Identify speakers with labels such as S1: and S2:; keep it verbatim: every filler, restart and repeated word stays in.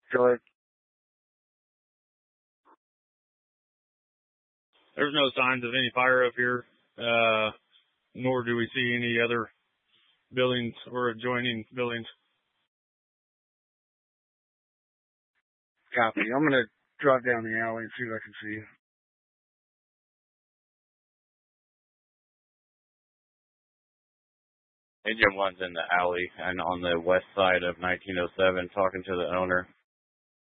S1: Go ahead.
S2: There's no signs of any fire up here, uh, nor do we see any other buildings or adjoining buildings.
S1: Copy. I'm going to drive down the alley and see what I can see.
S3: Agent one's in the alley and on the west side of nineteen oh seven talking to the owner.